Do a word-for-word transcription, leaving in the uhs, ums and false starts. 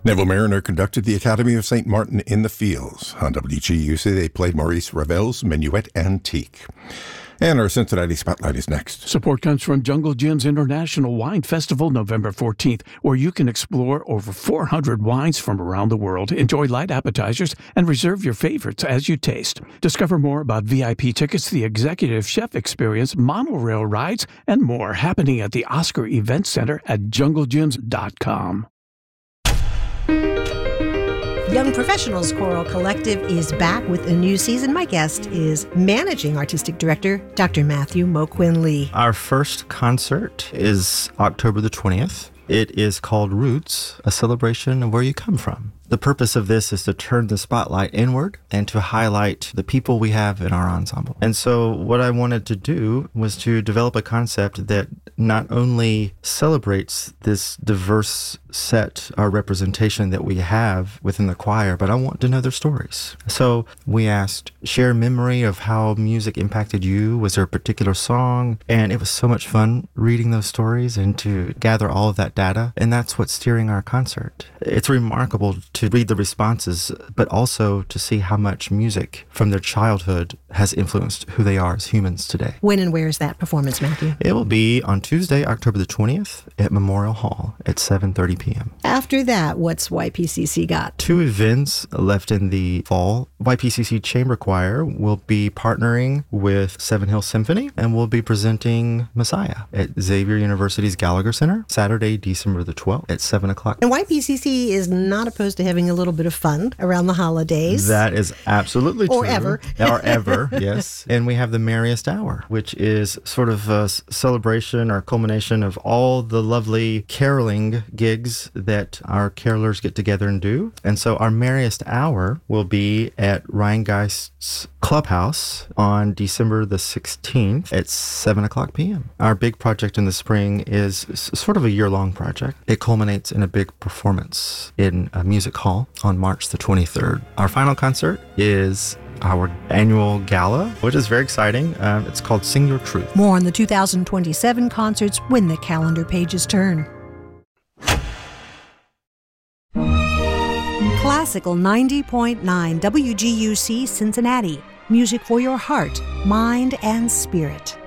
Neville Mariner conducted the Academy of Saint Martin in the Fields. On W G U C, they played Maurice Ravel's Minuet Antique. And our Cincinnati Spotlight is next. Support comes from Jungle Jim's International Wine Festival, November fourteenth, where you can explore over four hundred wines from around the world, enjoy light appetizers, and reserve your favorites as you taste. Discover more about V I P tickets, the Executive Chef Experience, monorail rides, and more happening at the Oscar Event Center at jungle gyms dot com. Young Professionals Choral Collective is back with a new season. My guest is Managing Artistic Director, Doctor Matthew Moquin Lee. Our first concert is October the twentieth. It is called Roots, a celebration of where you come from. The purpose of this is to turn the spotlight inward and to highlight the people we have in our ensemble. And so what I wanted to do was to develop a concept that not only celebrates this diverse set or representation that we have within the choir, but I want to know their stories. So we asked, share memory of how music impacted you. Was there a particular song? And it was so much fun reading those stories and to gather all of that data. And that's what's steering our concert. It's remarkable to read the responses, but also to see how much music from their childhood has influenced who they are as humans today. When and where is that performance, Matthew? It will be on Tuesday, October the twentieth at Memorial Hall at seven thirty p.m. After that, what's Y P C C got? Two events left in the fall. Y P C C Chamber Choir will be partnering with Seven Hills Symphony and will be presenting Messiah at Xavier University's Gallagher Center, Saturday, December the twelfth at seven o'clock. And Y P C C is not opposed to having a little bit of fun around the holidays. That is absolutely true. Or ever. Or ever, yes. And we have the Merriest Hour, which is sort of a celebration or culmination of all the lovely caroling gigs that our carolers get together and do. And so our Merriest Hour will be at Ryan Geist's Clubhouse on December the sixteenth at seven o'clock p.m. Our big project in the spring is sort of a year-long project. It culminates in a big performance in a music hall on March the twenty-third. Our final concert is our annual gala, which is very exciting. Um, it's called Sing Your Truth. More on the two thousand twenty-seven concerts when the calendar pages turn. Classical ninety point nine W G U C Cincinnati. Music for your heart, mind, and spirit.